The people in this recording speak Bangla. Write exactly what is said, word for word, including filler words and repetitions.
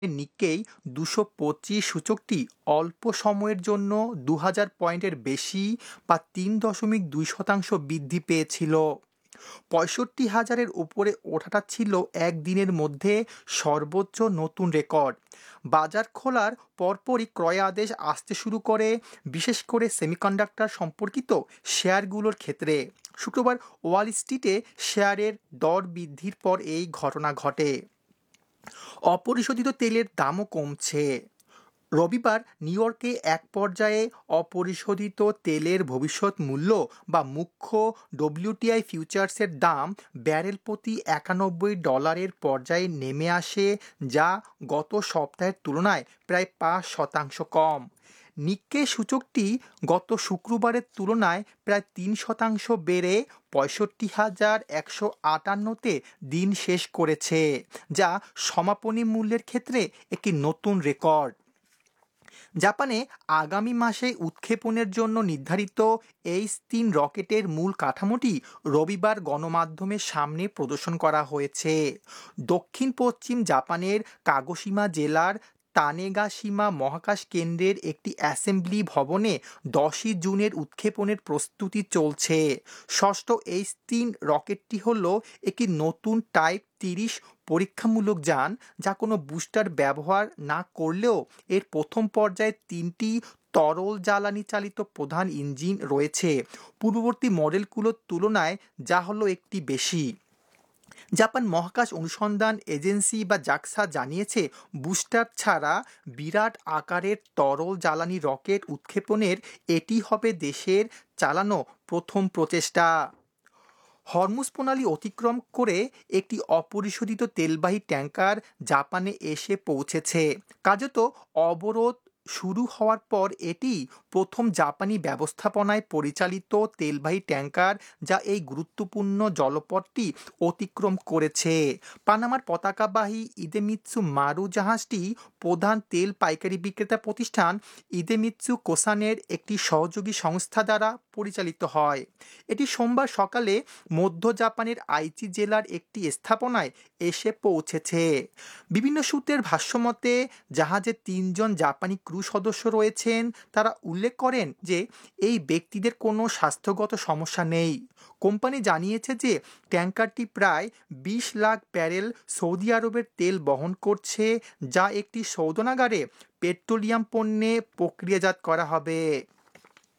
নিক্কেই দুশো পঁচিশ সূচকটি অল্প সময়ের জন্য দু হাজার পয়েন্টের বেশি বা তিন দশমিক দুই শতাংশ বৃদ্ধি পেয়েছিল। পঁয়ষট্টি হাজারের উপরে ওঠাটা ছিল একদিনের মধ্যে সর্বোচ্চ নতুন রেকর্ড। বাজার খোলার পরপরই ক্রয় আদেশ আসতে শুরু করে, বিশেষ করে সেমিকন্ডাক্টর সম্পর্কিত শেয়ারগুলোর ক্ষেত্রে। শুক্রবার ওয়াল স্ট্রিটে শেয়ারের দর বৃদ্ধির পর এই ঘটনা ঘটে। অপরিশোধিত তেলের দামও কমছে। রবিবার নিউ ইয়র্কে এক পর্যায়ে অপরিশোধিত তেলের ভবিষ্যৎ মূল্য বা মুখ্য ডব্লিউটিআই ফিউচার্সের দাম ব্যারেল প্রতি একানব্বই ডলারের পর্যায়ে নেমে আসে, যা গত সপ্তাহের তুলনায় প্রায় পাঁচ শতাংশ কম। নিক্কেই সূচকটি গত শুক্রবারের তুলনায় প্রায় তিন শতাংশ বেড়ে পঁয়ষট্টি হাজার একশো আটান্নতে দিন শেষ করেছে, যা সমাপনী মূল্যের ক্ষেত্রে একটি নতুন রেকর্ড। জাপানে আগামী মাসে উৎক্ষেপণের জন্য নির্ধারিত এইচ তিন রকেটের মূল কাঠামোটি রবিবার গণমাধ্যমের সামনে প্রদর্শন করা হয়েছে। দক্ষিণ পশ্চিম জাপানের কাগোশিমা জেলার তানেগাশিমা মহাকাশ কেন্দ্রের একটি অ্যাসেম্বলি ভবনে দশই জুনের উৎক্ষেপণের প্রস্তুতি চলছে। ষষ্ঠ এইচ তিন রকেটটি হল একটি নতুন টাইপ তিরিশ পরীক্ষামূলক যান, যা কোনো বুস্টার ব্যবহার না করলেও এর প্রথম পর্যায়ে তিনটি তরল জ্বালানি চালিত প্রধান ইঞ্জিন রয়েছে, পূর্ববর্তী মডেলগুলোর তুলনায় যা হলো একটি বেশি। জাপান মহাকাশ অনুসন্ধান এজেন্সি বা জাক্সা জানিয়েছে, বুস্টার ছাড়া বিরাট আকারের তরল জ্বালানি রকেট উৎক্ষেপণের এটি হবে দেশের চালানো প্রথম প্রচেষ্টা। হরমুজ প্রণালী অতিক্রম করে একটি অপরিশোধিত তেলবাহী ট্যাঙ্কার জাপানে এসে পৌঁছেছে। কার্যত অবরোধ শুরু হওয়ার পর এটি প্রথম জাপানি ব্যবস্থাপনায় পরিচালিত তেলবাহী ট্যাঙ্কার যা এই গুরুত্বপূর্ণ জলপথটি অতিক্রম করেছে। পানামার পতাকাবাহী ইদেমিৎসু মারু জাহাজটি প্রধান তেল পাইকারি বিক্রেতা প্রতিষ্ঠান ইদেমিৎসু কোসানের একটি সহযোগী সংস্থা দ্বারা পরিচালিত হয়। এটি সোমবার সকালে মধ্য জাপানের আইচি জেলার একটি স্থাপনায় এসে পৌঁছেছে। বিভিন্ন সূত্রের ভাষ্যমতে জাহাজে তিনজন জাপানি ক্রু সদস্য রয়েছেন। তারা উল্লেখ করেন যে এই ব্যক্তিদের কোনো স্বাস্থ্যগত সমস্যা নেই। কোম্পানি জানিয়েছে যে ট্যাঙ্কারটি প্রায় বিশ লাখ ব্যারেল সৌদি আরবের তেল বহন করছে, যা একটি শোধনাগারে পেট্রোলিয়াম পণ্যে প্রক্রিয়াজাত করা হবে।